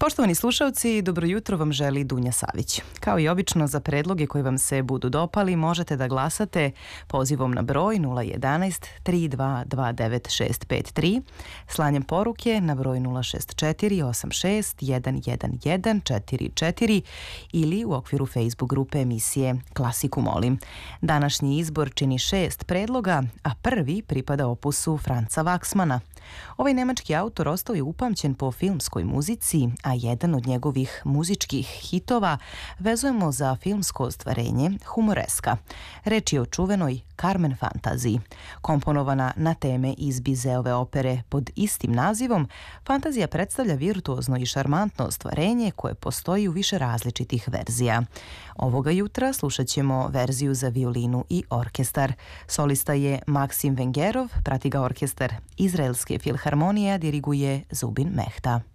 Poštovani slušalci, dobro jutro vam želi Dunja Savić. Kao i obično, za predloge koji vam se budu dopali možete da glasate pozivom na broj 011 3229 slanjem poruke na broj 064 86 111 44 ili u okviru Facebook grupe emisije Klasiku molim. Današnji izbor čini 6 predloga, a prvi pripada opusu Franca Vaksmana. Ovaj nemački autor ostao je upamćen po filmskoj muzici, a jedan od njegovih muzičkih hitova vezujemo za filmsko ostvarenje Humoreska. Reč je o čuvenoj Carmen fantaziji. Komponovana na teme iz Bizeove opere pod istim nazivom, fantazija predstavlja virtuozno i šarmantno ostvarenje koje postoji u više različitih verzija. Ovoga jutra slušat ćemo verziju za violinu i orkestar. Solista je Maksim Vengerov, prati ga orkestar Izraelske filharmonije, diriguje Zubin Mehta.